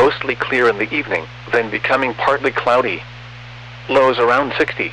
mostly clear in the evening, then becoming partly cloudy. Lows around 60.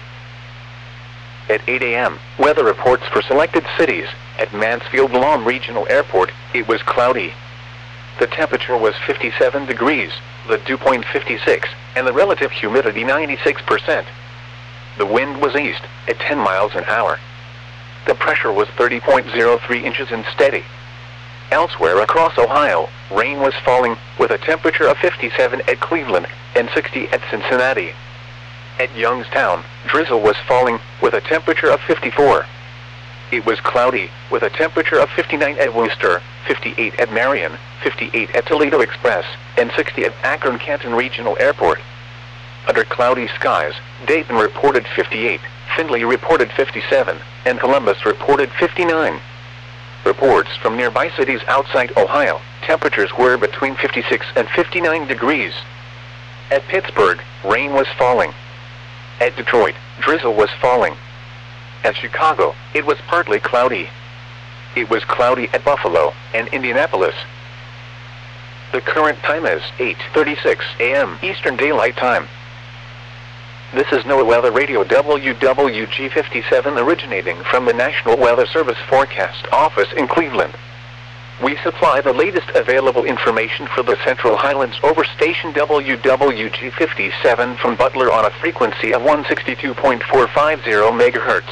At 8 a.m., weather reports for selected cities. At Mansfield-Lom Regional Airport, it was cloudy. The temperature was 57 degrees, the dew point 56, and the relative humidity 96%. The wind was east, at 10 miles an hour. The pressure was 30.03 inches and steady. Elsewhere across Ohio, rain was falling, with a temperature of 57 at Cleveland, and 60 at Cincinnati. At Youngstown, drizzle was falling, with a temperature of 54. It was cloudy, with a temperature of 59 at Worcester, 58 at Marion, 58 at Toledo Express, and 60 at Akron-Canton Regional Airport. Under cloudy skies, Dayton reported 58, Findlay reported 57, and Columbus reported 59. Reports from nearby cities outside Ohio, temperatures were between 56 and 59 degrees. At Pittsburgh, rain was falling. At Detroit, drizzle was falling. At Chicago, it was partly cloudy. It was cloudy at Buffalo and Indianapolis. The current time is 8:36 a.m. Eastern Daylight Time. This is NOAA Weather Radio WWG57 originating from the National Weather Service Forecast Office in Cleveland. We supply the latest available information for the Central Highlands over station WWG57 from Butler on a frequency of 162.450 MHz.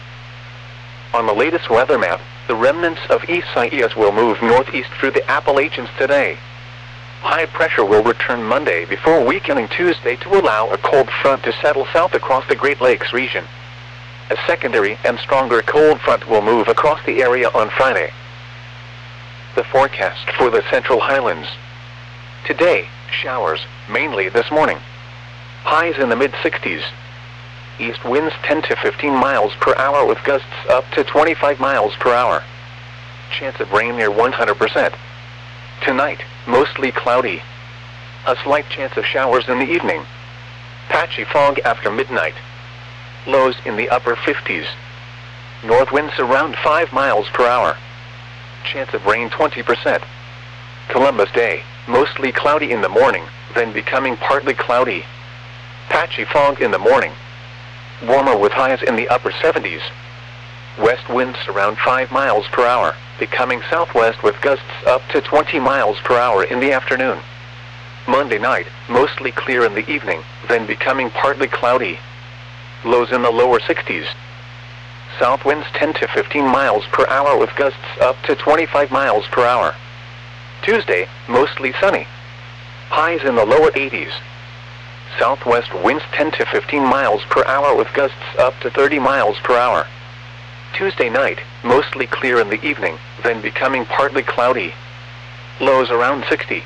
On the latest weather map, the remnants of Isaias will move northeast through the Appalachians today. High pressure will return Monday before weakening Tuesday to allow a cold front to settle south across the Great Lakes region. A secondary and stronger cold front will move across the area on Friday. The forecast for the Central Highlands. Today, showers, mainly this morning. Highs in the mid-60s. East winds 10 to 15 miles per hour with gusts up to 25 miles per hour. Chance of rain near 100%. Tonight, mostly cloudy. A slight chance of showers in the evening. Patchy fog after midnight. Lows in the upper 50s. North winds around 5 miles per hour. Chance of rain 20%. Columbus Day, mostly cloudy in the morning, then becoming partly cloudy. Patchy fog in the morning. Warmer with highs in the upper 70s. West winds around 5 miles per hour, becoming southwest with gusts up to 20 miles per hour in the afternoon. Monday night, mostly clear in the evening, then becoming partly cloudy. Lows in the lower 60s. South winds 10 to 15 miles per hour with gusts up to 25 miles per hour. Tuesday, mostly sunny. Highs in the lower 80s. Southwest winds 10 to 15 miles per hour with gusts up to 30 miles per hour. Tuesday night, mostly clear in the evening, then becoming partly cloudy. Lows around 60.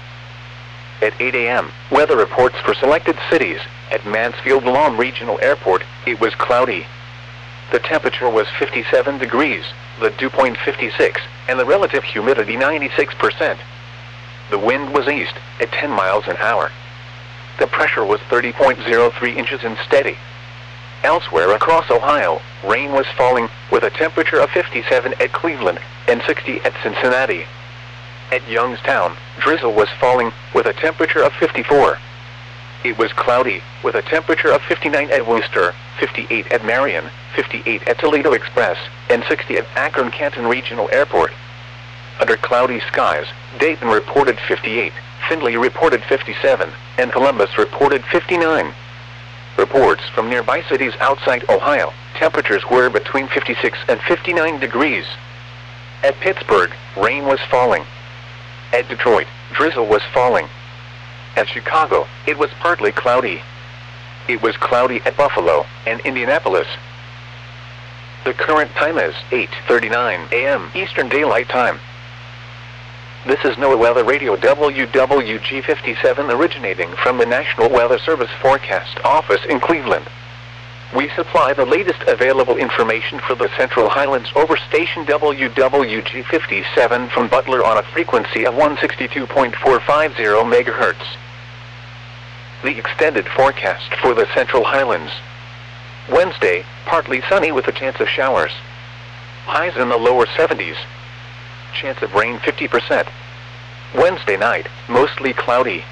At 8 a.m., weather reports for selected cities. At Mansfield-Lom Regional Airport, it was cloudy. The temperature was 57 degrees, the dew point 56, and the relative humidity 96%. The wind was east, at 10 miles an hour. The pressure was 30.03 inches and steady. Elsewhere across Ohio, rain was falling, with a temperature of 57 at Cleveland, and 60 at Cincinnati. At Youngstown, drizzle was falling, with a temperature of 54. It was cloudy, with a temperature of 59 at Worcester, 58 at Marion, 58 at Toledo Express, and 60 at Akron-Canton Regional Airport. Under cloudy skies, Dayton reported 58, Findlay reported 57, and Columbus reported 59. Reports from nearby cities outside Ohio, temperatures were between 56 and 59 degrees. At Pittsburgh, rain was falling. At Detroit, drizzle was falling. At Chicago, it was partly cloudy. It was cloudy at Buffalo and Indianapolis. The current time is 8:39 a.m. Eastern Daylight Time. This is NOAA Weather Radio WWG57 originating from the National Weather Service Forecast Office in Cleveland. We supply the latest available information for the Central Highlands over station WWG57 from Butler on a frequency of 162.450 MHz. The extended forecast for the Central Highlands. Wednesday, partly sunny with a chance of showers. Highs in the lower 70s. Chance of rain 50%. Wednesday night, mostly cloudy.